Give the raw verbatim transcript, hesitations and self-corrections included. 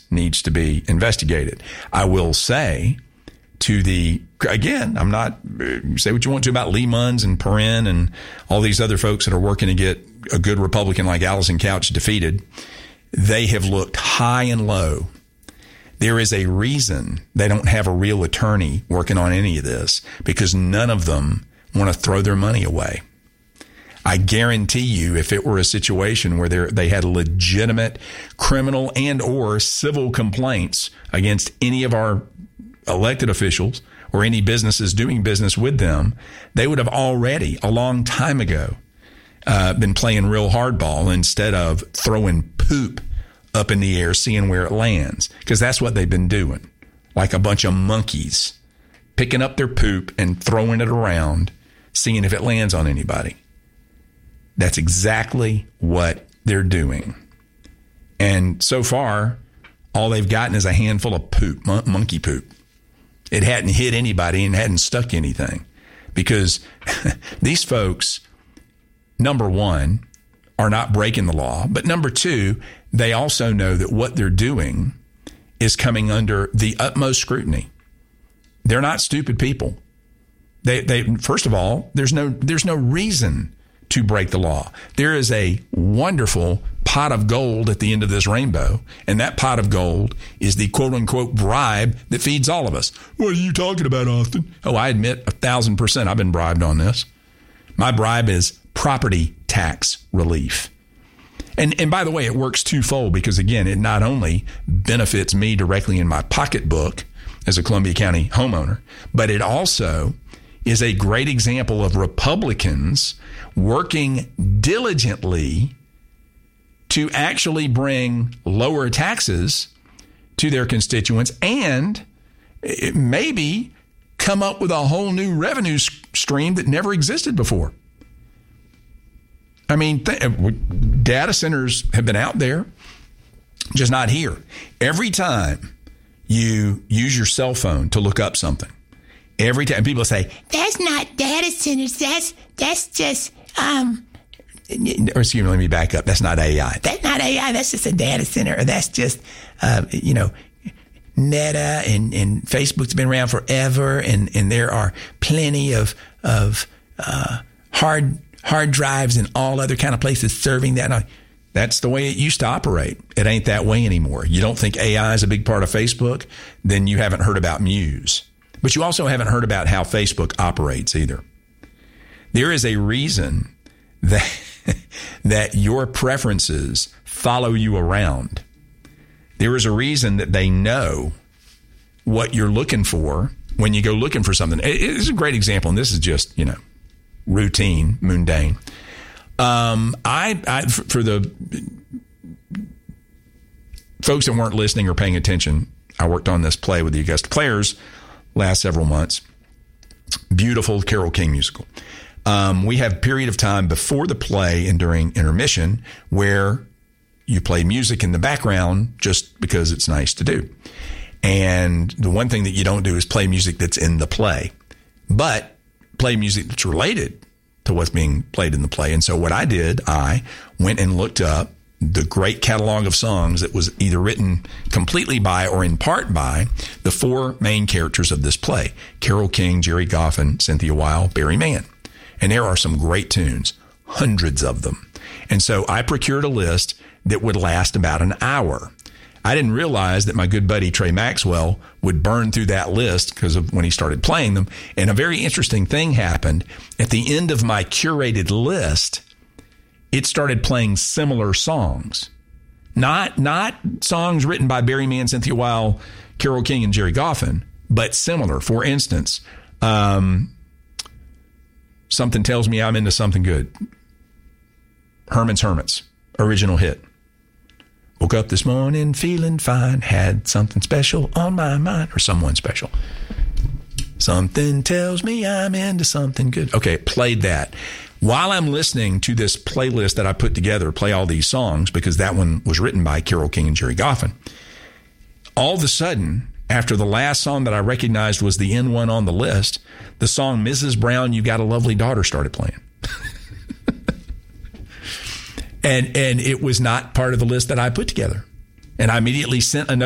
needs to be investigated. I will say to the, again, I'm not, say what you want to about Lee Munns and Perrin and all these other folks that are working to get a good Republican like Allison Couch defeated. They have looked high and low. There is a reason they don't have a real attorney working on any of this, because none of them want to throw their money away. I guarantee you, if it were a situation where they had legitimate criminal and or civil complaints against any of our elected officials or any businesses doing business with them, they would have already, a long time ago, uh, been playing real hardball instead of throwing poop up in the air, seeing where it lands, because that's what they've been doing, like a bunch of monkeys, picking up their poop and throwing it around, seeing if it lands on anybody. That's exactly what they're doing. And so far, all they've gotten is a handful of poop, mon- monkey poop. It hadn't hit anybody and hadn't stuck anything, because these folks, number one, are not breaking the law. But number two, they also know that what they're doing is coming under the utmost scrutiny. They're not stupid people. They, they, first of all, there's no, there's no reason to break the law. There is a wonderful pot of gold at the end of this rainbow, and that pot of gold is the quote-unquote bribe that feeds all of us. What are you talking about, Austin? Oh, I admit a thousand percent I've been bribed on this. My bribe is property tax relief. And and by the way, it works twofold, because, again, it not only benefits me directly in my pocketbook as a Columbia County homeowner, but it also is a great example of Republicans working diligently to actually bring lower taxes to their constituents and maybe come up with a whole new revenue stream that never existed before. I mean, th- data centers have been out there, just not here. Every time you use your cell phone to look up something, every time people say, that's not data centers, that's that's just, um, or excuse me, let me back up. That's not A I. That's not A I. That's just a data center. Or that's just, uh, you know, Meta and, and Facebook's been around forever. And, and there are plenty of, of, uh, hard, hard drives and all other kind of places serving that. That's the way it used to operate. It ain't that way anymore. You don't think A I is a big part of Facebook? Then you haven't heard about Muse. But you also haven't heard about how Facebook operates either. There is a reason that that your preferences follow you around. There is a reason that they know what you're looking for when you go looking for something. It's a great example, and this is just, you know, routine, mundane. Um, I, I for the folks that weren't listening or paying attention, I worked on this play with the Augusta Players last several months. Beautiful Carole King musical. Um, we have a period of time before the play and during intermission where you play music in the background just because it's nice to do. And the one thing that you don't do is play music that's in the play, but play music that's related to what's being played in the play. And so what I did, I went and looked up the great catalog of songs that was either written completely by or in part by the four main characters of this play: Carole King, Jerry Goffin, Cynthia Weil, Barry Mann. And there are some great tunes, hundreds of them. And so I procured a list that would last about an hour. I didn't realize that my good buddy Trey Maxwell would burn through that list because of when he started playing them. And a very interesting thing happened. At the end of my curated list, it started playing similar songs. Not, not songs written by Barry Mann, Cynthia Weil, Carole King, and Jerry Goffin, but similar. For instance, um, Something Tells Me I'm Into Something Good. Herman's Hermits, original hit. Woke up this morning feeling fine, had something special on my mind, or someone special. Something tells me I'm into something good. Okay, played that. While I'm listening to this playlist that I put together, play all these songs, because that one was written by Carole King and Jerry Goffin, all of a sudden, after the last song that I recognized was the end one on the list, the song Missus Brown, You Got a Lovely Daughter started playing. and and it was not part of the list that I put together. And I immediately sent a note